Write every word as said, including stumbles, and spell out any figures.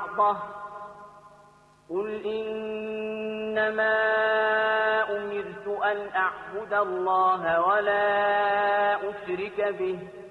بعضه قل إنما أمرت أن أعبد الله ولا أشرك به